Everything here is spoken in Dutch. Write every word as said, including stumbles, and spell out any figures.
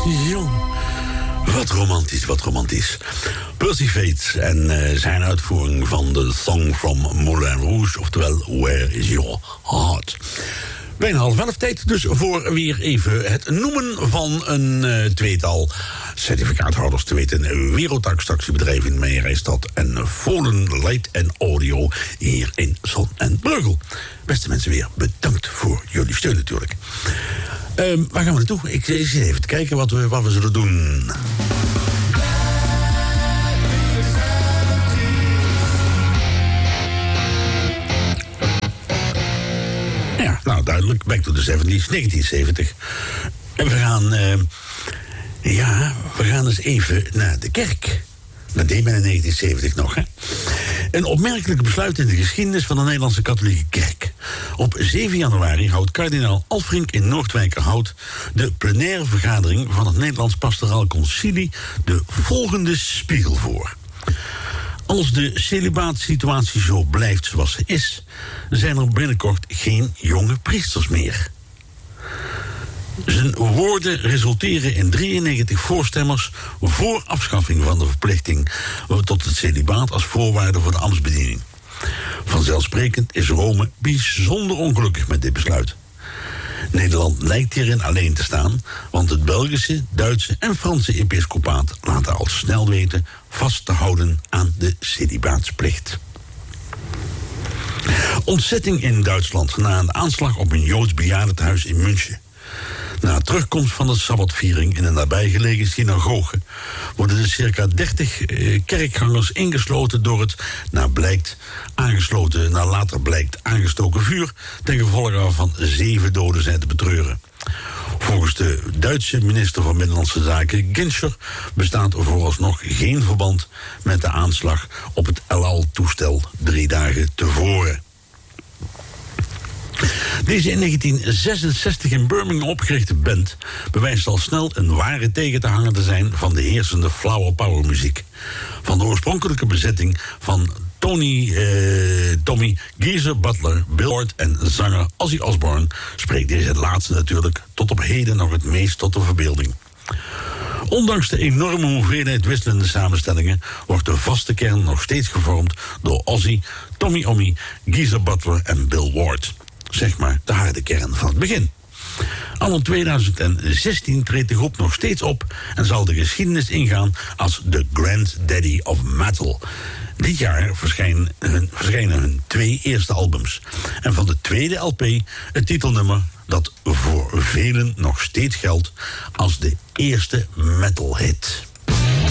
Jong. Wat romantisch, wat romantisch. Percy Faith en uh, zijn uitvoering van de Song from Moulin Rouge, oftewel Where is Your Heart? Bijna half elf tijd, dus voor weer even het noemen van een uh, tweetal certificaathouders te weten. Wereldtaxtaxibedrijf in Meijerijstad en Volen Light en Audio hier in Zon en Breugel. Beste mensen, weer bedankt voor jullie steun natuurlijk. Uh, waar gaan we naartoe? Ik zit even te kijken wat we, wat we zullen doen. Ja, nou duidelijk. Back to the seventies, negentien zeventig. En we gaan... Uh, ja, we gaan eens even naar de kerk. Dat deed men in negentien zeventig nog, hè? Een opmerkelijk besluit in de geschiedenis van de Nederlandse katholieke kerk. Op zeven januari houdt kardinaal Alfrink in Noordwijkerhout de plenaire vergadering van het Nederlands Pastoraal Concilie de volgende spiegel voor. Als de celibaatsituatie zo blijft zoals ze is, zijn er binnenkort geen jonge priesters meer. Zijn woorden resulteren in drieënnegentig voorstemmers voor afschaffing van de verplichting tot het celibaat als voorwaarde voor de ambtsbediening. Vanzelfsprekend is Rome bijzonder ongelukkig met dit besluit. Nederland lijkt hierin alleen te staan, want het Belgische, Duitse en Franse episcopaat laten al snel weten vast te houden aan de celibaatsplicht. Ontzetting in Duitsland na een aanslag op een Joods bejaardentehuis in München. Na terugkomst van de sabbatviering in een nabijgelegen synagoge worden de circa dertig eh, kerkgangers ingesloten door het, naar blijkt, aangesloten, naar later blijkt, aangestoken vuur, ten gevolge waarvan zeven doden zijn te betreuren. Volgens de Duitse minister van Binnenlandse Zaken, Genscher, bestaat er vooralsnog geen verband met de aanslag op het El Al-toestel drie dagen tevoren. Deze in negentien zesenzestig in Birmingham opgerichte band bewijst al snel een ware tegenhanger te zijn van de heersende flower power muziek. Van de oorspronkelijke bezetting van Tony, eh, Tommy, Geezer Butler, Bill Ward en zanger Ozzy Osbourne spreekt deze laatste natuurlijk tot op heden nog het meest tot de verbeelding. Ondanks de enorme hoeveelheid wisselende samenstellingen wordt de vaste kern nog steeds gevormd door Ozzy, Tommy Ommy, Geezer Butler en Bill Ward. Zeg maar de harde kern van het begin. Al in tweeduizend zestien treedt de groep nog steeds op en zal de geschiedenis ingaan als de Granddaddy of Metal. Dit jaar verschijnen hun, verschijnen hun twee eerste albums. En van de tweede L P het titelnummer dat voor velen nog steeds geldt als de eerste metalhit.